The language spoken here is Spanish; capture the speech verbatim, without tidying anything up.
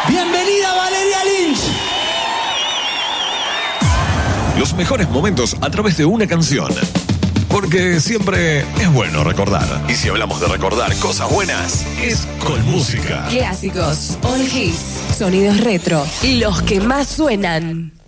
Bienvenida Valeria Lynch. Los mejores momentos a través de una canción. Porque siempre es bueno recordar. Y si hablamos de recordar cosas buenas, es con música. Clásicos, all hits, sonidos retro, los que más suenan.